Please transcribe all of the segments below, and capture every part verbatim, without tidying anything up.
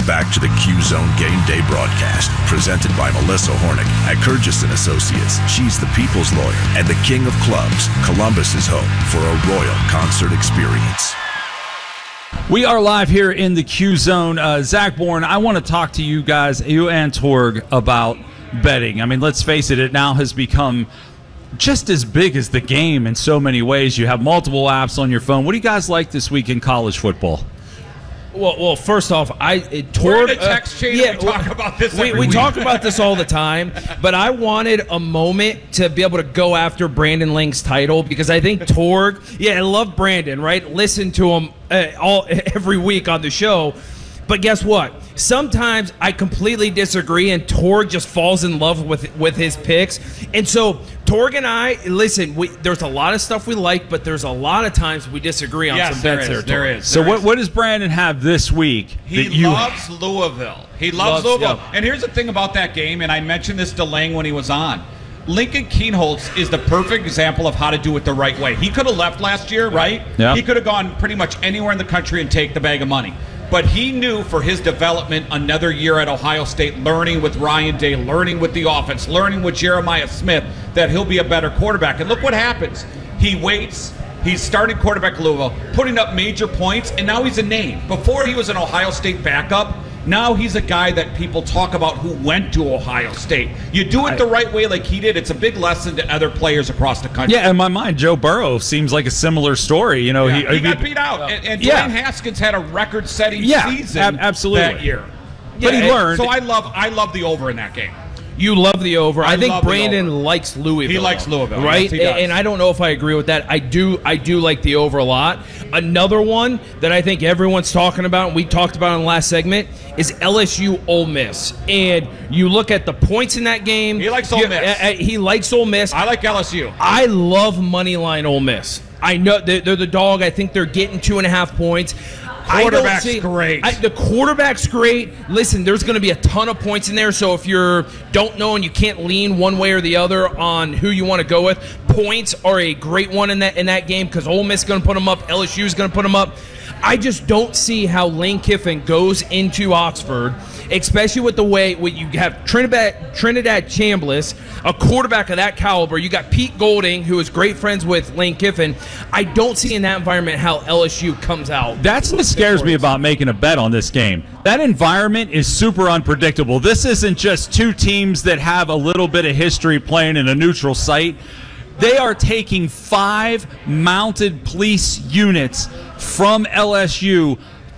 back to the Q-Zone Game Day broadcast, presented by Melissa Hornick at Kurgis and Associates. She's the people's lawyer and the king of clubs. Columbus is home for a royal concert experience. We are live here in the Q-Zone. Uh, Zach Bourne, I want to talk to you guys, you and Torg, about betting. I mean, let's face it, it now has become just as big as the game in so many ways. You have multiple apps on your phone. What do you guys like this week in college football? Well, well, first off, I it, We're Torg, in a text chain. uh, yeah, we talk about this. We, every we week. talk about this all the time, but I wanted a moment to be able to go after Brandon Lang's title because I think Torg. Yeah, I love Brandon. Right, listen to him uh, all every week on the show. But guess what? Sometimes I completely disagree, and Torg just falls in love with with his picks. And so Torg and I, listen, we, there's a lot of stuff we like, but there's a lot of times we disagree on yes, some there bets. is, there, there is. So there what, is. what does Brandon have this week He that you loves Louisville. He loves, Loves- Louisville. yeah. And here's the thing about that game, and I mentioned this to Lang when he was on. Lincoln Kienholz is the perfect example of how to do it the right way. He could have left last year, right? Yeah. He could have gone pretty much anywhere in the country and take the bag of money. But he knew for his development, another year at Ohio State, learning with Ryan Day, learning with the offense, learning with Jeremiah Smith, that he'll be a better quarterback. And look what happens. He waits. He's starting quarterback at Louisville, putting up major points, and now he's a name. Before he was an Ohio State backup. Now he's a guy that people talk about who went to Ohio State. You do it the right way like he did, it's a big lesson to other players across the country. Yeah, in my mind, Joe Burrow seems like a similar story. You know, Yeah, he, he got beat out. And, and Yeah. Dwayne Haskins had a record-setting Yeah, season ab- absolutely. that year. But he and learned. So I love I love the over in that game. You love the over. I, I think love the Brandon over. likes Louisville. He likes though, Louisville, right? yes, he does. And, and I don't know if I agree with that. I do. I do like the over a lot. Another one that I think everyone's talking about, and we talked about in the last segment, is L S U Ole Miss. And you look at the points in that game. He likes Ole you- Miss. uh, uh, he likes Ole Miss. I like L S U. I love moneyline Ole Miss. I know they're, they're the dog. I think they're getting two and a half points. I don't Quarterback's see- great. I, the quarterback's great. Listen, there's going to be a ton of points in there. So if you don't know and you can't lean one way or the other on who you want to go with, points are a great one in that in that game because Ole Miss is going to put them up. L S U is going to put them up. I just don't see how Lane Kiffin goes into Oxford, especially with the way when you have Trinidad Trinidad Chambliss, a quarterback of that caliber. You got Pete Golding, who is great friends with Lane Kiffin. I don't see in that environment how L S U comes out. That's what scares me about making a bet on this game. That environment is super unpredictable. This isn't just two teams that have a little bit of history playing in a neutral site. They are taking five mounted police units from L S U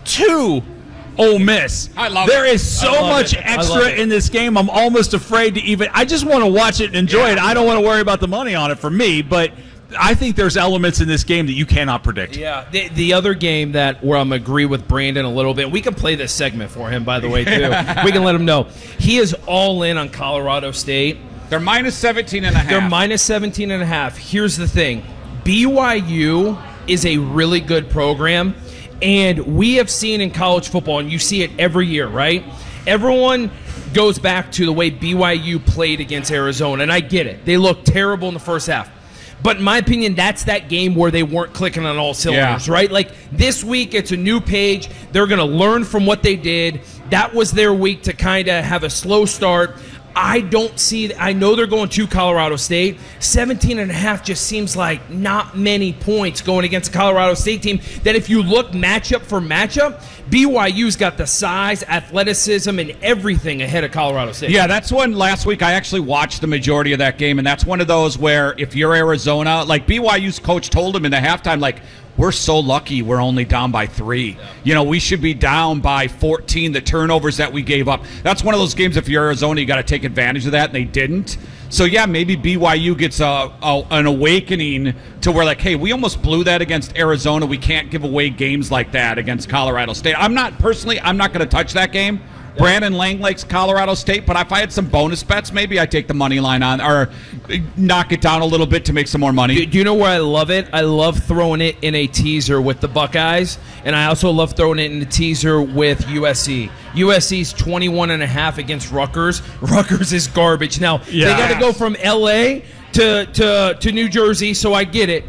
to Ole Miss. I love There it. is so I love much it. I love extra it. in this game. I'm almost afraid to even. I just want to watch it and enjoy Yeah. it. I don't want to worry about the money on it for me, but I think there's elements in this game that you cannot predict. Yeah, the, the other game that where I'm agree with Brandon a little bit. We can play this segment for him, by the way, too. We can let him know he is all in on Colorado State. They're minus seventeen and a half. They're minus seventeen and a half. Here's the thing. B Y U is a really good program, and we have seen in college football, and you see it every year, right? Everyone goes back to the way B Y U played against Arizona, and I get it. They looked terrible in the first half. But in my opinion, that's that game where they weren't clicking on all cylinders, Yeah. right? Like this week, it's a new page. They're going to learn from what they did. That was their week to kind of have a slow start. I don't see, I know they're going to Colorado State. seventeen and a half just seems like not many points going against a Colorado State team that if you look matchup for matchup, B Y U's got the size, athleticism, and everything ahead of Colorado State. Yeah, that's one last week I actually watched the majority of that game, and that's one of those where if you're Arizona, like B Y U's coach told him in the halftime, like, we're so lucky we're only down by three. Yeah. You know, we should be down by fourteen, the turnovers that we gave up. That's one of those games, if you're Arizona, you got to take advantage of that, and they didn't. So, yeah, maybe B Y U gets a, a an awakening to where, like, hey, we almost blew that against Arizona. We can't give away games like that against Colorado State. I'm not, personally, I'm not going to touch that game. Brandon Lang likes Colorado State, but if I had some bonus bets, maybe I take the money line on or knock it down a little bit to make some more money. Do, do you know where I love it? I love throwing it in a teaser with the Buckeyes, and I also love throwing it in a teaser with U S C. U S C's twenty-one and a half against Rutgers. Rutgers is garbage. Now, Yeah. they got to go from L A to, to, to New Jersey, so I get it.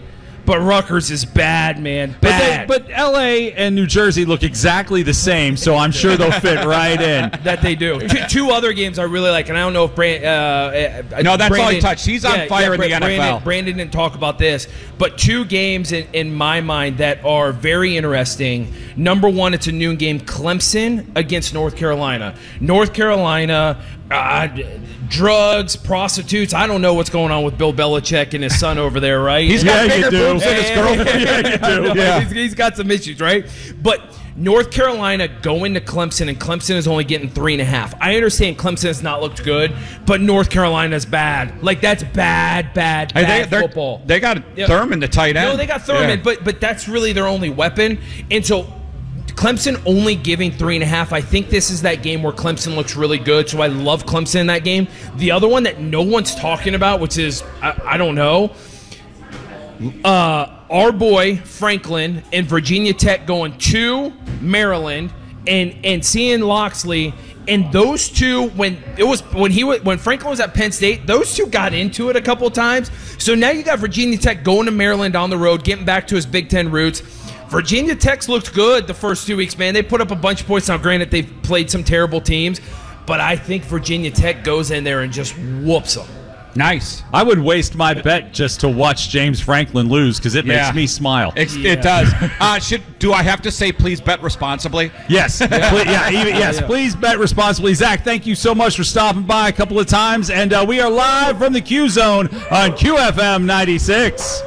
But Rutgers is bad, man. Bad. But, they, but L A and New Jersey look exactly the same, so I'm sure they'll fit right in. That they do. Two, two other games I really like, and I don't know if Brand, uh, no, that's Brandon, all he touched. He's on yeah, fire yeah, in the Brandon, N F L. Brandon didn't talk about this, but two games in, in my mind that are very interesting. Number one, it's a noon game, Clemson against North Carolina. North Carolina, uh, drugs, prostitutes. I don't know what's going on with Bill Belichick and his son over there, right? He's got Yeah, you bigger do. boobs than his girlfriend. Yeah, you do. Yeah. He's, he's got some issues, right? But North Carolina going to Clemson, and Clemson is only getting three and a half. I understand Clemson has not looked good, but North Carolina's bad. Like, that's bad, bad, Hey, bad they, football. They got Yeah. Thurman, the tight end. No, they got Thurman, Yeah. but but that's really their only weapon. And so Clemson only giving three and a half. I think this is that game where Clemson looks really good, so I love Clemson in that game. The other one that no one's talking about, which is, I, I don't know, uh, our boy Franklin and Virginia Tech going to Maryland and and seeing Loxley. And those two, when it was when he was, when Franklin was at Penn State, those two got into it a couple of times. So now you got Virginia Tech going to Maryland on the road, getting back to his Big Ten roots. Virginia Tech's looked good the first two weeks, man. They put up a bunch of points. Now, granted, they've played some terrible teams, but I think Virginia Tech goes in there and just whoops them. Nice. I would waste my bet just to watch James Franklin lose because it Yeah. makes me smile. It, Yeah. it does. Uh, should do I have to say please bet responsibly? Yes, yeah, please, yeah, even, yes. Yeah. Please bet responsibly. Zach, thank you so much for stopping by a couple of times, and uh, we are live from the Q Zone on Q F M ninety-six.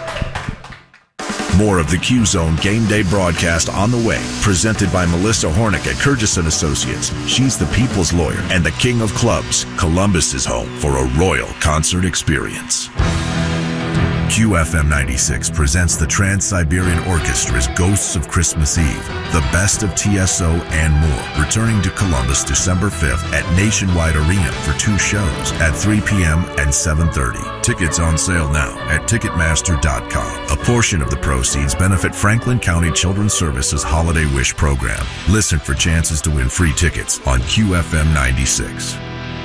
More of the Q Zone Game Day broadcast on the way, presented by Melissa Hornick at Curtis and Associates. She's the people's lawyer and the king of clubs. Columbus is home for a royal concert experience. Q F M ninety-six presents the Trans-Siberian Orchestra's Ghosts of Christmas Eve, the best of T S O and more, returning to Columbus December fifth at Nationwide Arena for two shows at three p.m. and seven thirty. Tickets on sale now at Ticketmaster dot com. A portion of the proceeds benefit Franklin County Children's Services Holiday Wish Program. Listen for chances to win free tickets on Q F M ninety-six.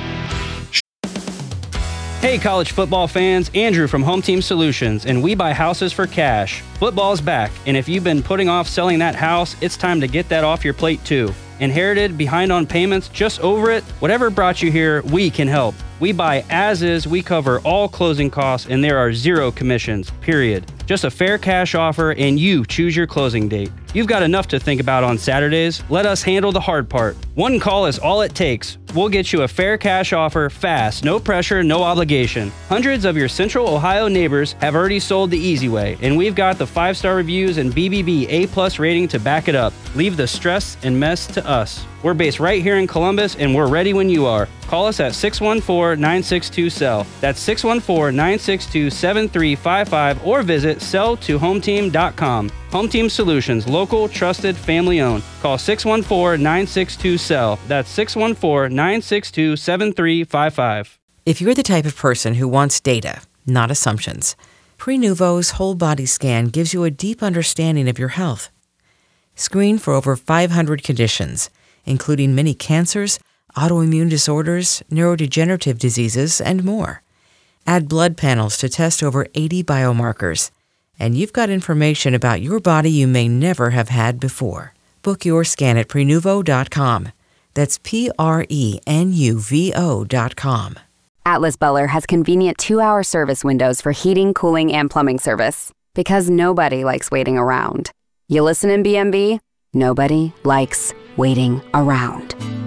Hey college football fans, Andrew from Home Team Solutions, and we buy houses for cash. Football's back, and if you've been putting off selling that house, it's time to get that off your plate too. Inherited, behind on payments, just over it? Whatever brought you here, we can help. We buy as is, we cover all closing costs, and there are zero commissions, period. Just a fair cash offer, and you choose your closing date. You've got enough to think about on Saturdays. Let us handle the hard part. One call is all it takes. We'll get you a fair cash offer fast, no pressure, no obligation. Hundreds of your Central Ohio neighbors have already sold the easy way, and we've got the five-star reviews and B B B A-plus rating to back it up. Leave the stress and mess to us. We're based right here in Columbus, and we're ready when you are. Call us at six one four, nine six two, S E L L. That's six one four, nine six two, seven three five five, or visit sell to home team dot com. Home Team Solutions, local, trusted, family owned. Call six one four, nine six two, S E L L. That's six one four, nine six two, seven three five five. If you're the type of person who wants data, not assumptions, Prenuvo's whole body scan gives you a deep understanding of your health. Screen for over five hundred conditions, including many cancers, autoimmune disorders, neurodegenerative diseases, and more. Add blood panels to test over eighty biomarkers, and you've got information about your body you may never have had before. Book your scan at Prenuvo dot com. That's P R E N U V O dot com. Atlas Buller has convenient two-hour service windows for heating, cooling, and plumbing service. Because nobody likes waiting around. You listen in B M B? Nobody likes waiting around.